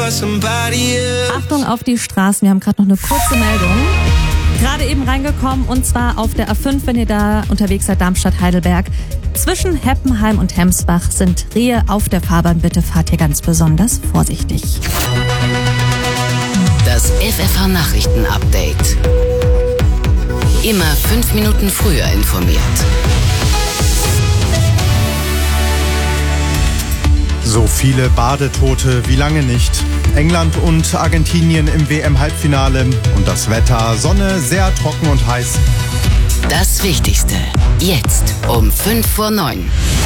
Achtung auf die Straßen, wir haben gerade noch eine kurze Meldung. Gerade eben reingekommen und zwar auf der A5, wenn ihr da unterwegs seid, Darmstadt-Heidelberg. Zwischen Heppenheim und Hemsbach sind Rehe auf der Fahrbahn. Bitte fahrt hier ganz besonders vorsichtig. Das FFH-Nachrichten-Update. Immer 5 Minuten früher informiert. So viele Badetote wie lange nicht. England und Argentinien im WM-Halbfinale. Und das Wetter, Sonne, sehr trocken und heiß. Das Wichtigste, jetzt um 8:55.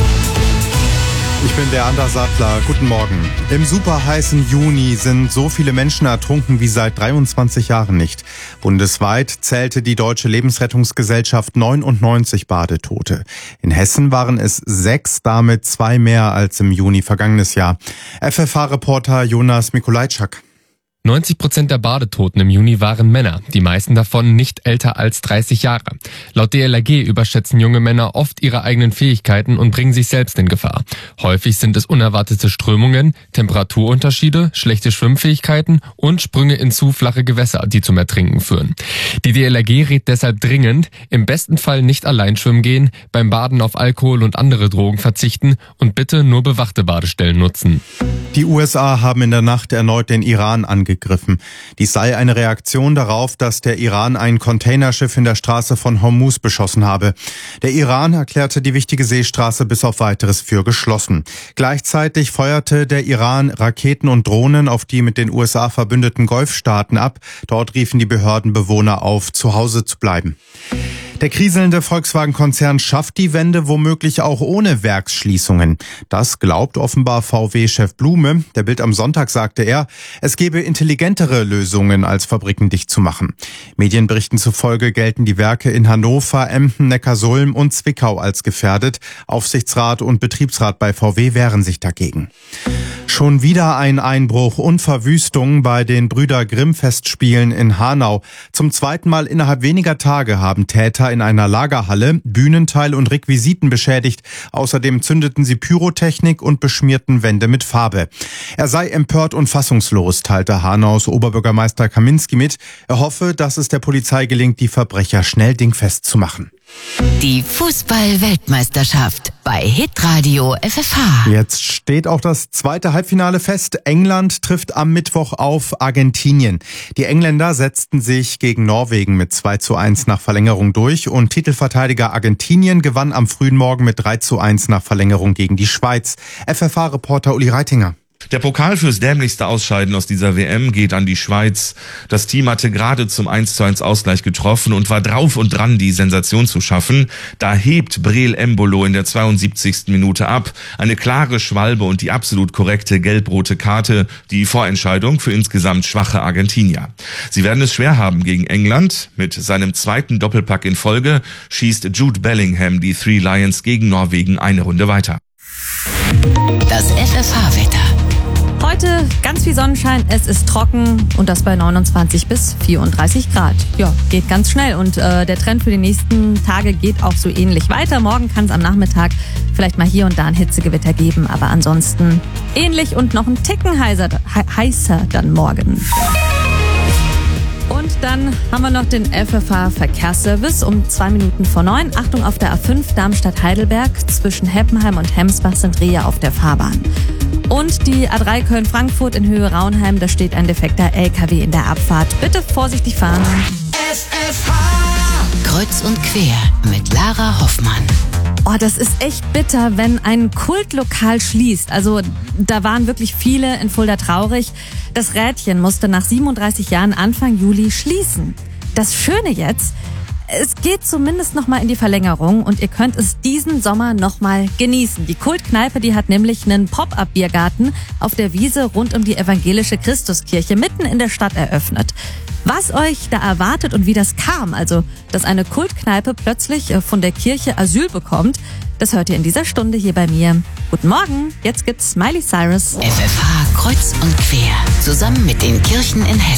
Ich bin der Anders Sattler. Guten Morgen. Im superheißen Juni sind so viele Menschen ertrunken wie seit 23 Jahren nicht. Bundesweit zählte die Deutsche Lebensrettungsgesellschaft 99 Badetote. In Hessen waren es 6, damit 2 mehr als im Juni vergangenes Jahr. FFH-Reporter Jonas Mikolajczak. 90% der Badetoten im Juni waren Männer, die meisten davon nicht älter als 30 Jahre. Laut DLRG überschätzen junge Männer oft ihre eigenen Fähigkeiten und bringen sich selbst in Gefahr. Häufig sind es unerwartete Strömungen, Temperaturunterschiede, schlechte Schwimmfähigkeiten und Sprünge in zu flache Gewässer, die zum Ertrinken führen. Die DLRG rät deshalb dringend, im besten Fall nicht allein schwimmen gehen, beim Baden auf Alkohol und andere Drogen verzichten und bitte nur bewachte Badestellen nutzen. Die USA haben in der Nacht erneut den Iran angegriffen. Dies sei eine Reaktion darauf, dass der Iran ein Containerschiff in der Straße von Hormuz beschossen habe. Der Iran erklärte die wichtige Seestraße bis auf Weiteres für geschlossen. Gleichzeitig feuerte der Iran Raketen und Drohnen auf die mit den USA verbündeten Golfstaaten ab. Dort riefen die Behörden Bewohner auf, zu Hause zu bleiben. Der kriselnde Volkswagen-Konzern schafft die Wende womöglich auch ohne Werksschließungen. Das glaubt offenbar VW-Chef Blume. Der Bild am Sonntag sagte er, es gebe intelligentere Lösungen, als Fabriken dicht zu machen. Medienberichten zufolge gelten die Werke in Hannover, Emden, Neckarsulm und Zwickau als gefährdet. Aufsichtsrat und Betriebsrat bei VW wehren sich dagegen. Schon wieder ein Einbruch und Verwüstung bei den Brüder Grimm-Festspielen in Hanau. Zum zweiten Mal innerhalb weniger Tage haben Täter in einer Lagerhalle Bühnenteil und Requisiten beschädigt. Außerdem zündeten sie Pyrotechnik und beschmierten Wände mit Farbe. Er sei empört und fassungslos, teilte Hanaus Oberbürgermeister Kaminski mit. Er hoffe, dass es der Polizei gelingt, die Verbrecher schnell dingfest zu machen. Die Fußball-Weltmeisterschaft bei Hitradio FFH. Jetzt steht auch das zweite Halbfinale fest. England trifft am Mittwoch auf Argentinien. Die Engländer setzten sich gegen Norwegen mit 2:1 nach Verlängerung durch und Titelverteidiger Argentinien gewann am frühen Morgen mit 3:1 nach Verlängerung gegen die Schweiz. FFH-Reporter Uli Reitinger. Der Pokal fürs dämlichste Ausscheiden aus dieser WM geht an die Schweiz. Das Team hatte gerade zum 1:1 Ausgleich getroffen und war drauf und dran, die Sensation zu schaffen. Da hebt Breel Embolo in der 72. Minute ab. Eine klare Schwalbe und die absolut korrekte gelb-rote Karte. Die Vorentscheidung für insgesamt schwache Argentinier. Sie werden es schwer haben gegen England. Mit seinem zweiten Doppelpack in Folge schießt Jude Bellingham die Three Lions gegen Norwegen eine Runde weiter. Das FFH-Wetter. Heute ganz viel Sonnenschein, es ist trocken und das bei 29 bis 34 Grad. Ja, geht ganz schnell und der Trend für die nächsten Tage geht auch so ähnlich weiter. Morgen kann es am Nachmittag vielleicht mal hier und da ein Hitzegewitter geben, aber ansonsten ähnlich und noch ein Ticken heißer dann morgen. Und dann haben wir noch den FFH-Verkehrsservice um 8:02. Achtung auf der A5 Darmstadt-Heidelberg. Zwischen Heppenheim und Hemsbach sind Rehe auf der Fahrbahn. Und die A3 Köln-Frankfurt in Höhe Raunheim, da steht ein defekter LKW in der Abfahrt. Bitte vorsichtig fahren. FFH Kreuz und quer mit Lara Hoffmann. Oh, das ist echt bitter, wenn ein Kultlokal schließt. Also da waren wirklich viele in Fulda traurig. Das Rädchen musste nach 37 Jahren Anfang Juli schließen. Das Schöne jetzt, es geht zumindest noch mal in die Verlängerung und ihr könnt es diesen Sommer noch mal genießen. Die Kultkneipe, die hat nämlich einen Pop-up-Biergarten auf der Wiese rund um die evangelische Christuskirche mitten in der Stadt eröffnet. Was euch da erwartet und wie das kam, also dass eine Kultkneipe plötzlich von der Kirche Asyl bekommt, das hört ihr in dieser Stunde hier bei mir. Guten Morgen, jetzt gibt's Miley Cyrus. FFH Kreuz und quer, zusammen mit den Kirchen in Hessen.